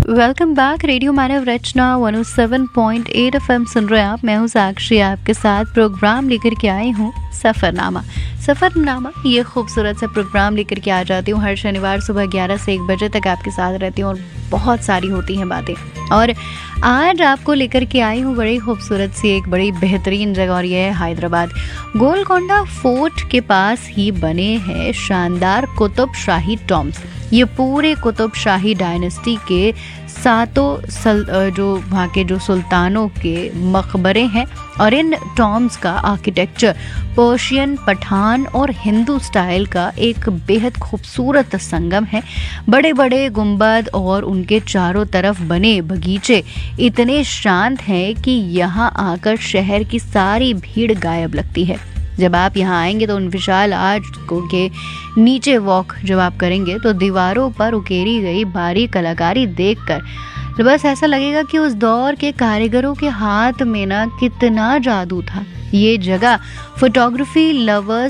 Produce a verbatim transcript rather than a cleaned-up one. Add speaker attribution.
Speaker 1: Welcome back. Radio मानव रचना one O seven point eight FM सुन रहे हैं आप। मैं हूँ साक्षी, आपके साथ प्रोग्राम लेकर के आई हूँ सफ़रनामा। सफ़रनामा ये खूबसूरत सा प्रोग्राम लेकर के आ जाती हूँ हर शनिवार सुबह ग्यारह से एक बजे तक आपके साथ रहती हूँ और बहुत सारी होती हैं बातें। और आज आपको लेकर के आई हूँ बड़ी खूबसूरत सी एक बड़ी बेहतरीन जगह, और ये है हैदराबाद। गोलकोंडा फोर्ट के पास ही बने हैं शानदार कुतुब शाही टॉम्ब्स। ये पूरे कुतुब शाही डायनेस्टी के सातों सल जो वहाँ के जो सुल्तानों के मकबरे हैं, और इन टॉम्ब्स का आर्किटेक्चर पर्शियन, पठान और हिंदू स्टाइल का एक बेहद खूबसूरत संगम है। बड़े बड़े गुंबद और उनके चारों तरफ बने बगीचे इतने शांत हैं कि यहाँ आकर शहर की सारी भीड़ गायब लगती है। जब आप यहाँ आएंगे तो उन विशाल आर्च के नीचे वॉक जब आप करेंगे तो दीवारों पर उकेरी गई बारीक कलाकारी देखकर बस ऐसा लगेगा कि उस दौर के कारीगरों के हाथ में ना कितना जादू था। ये जगह फोटोग्राफी लवर्स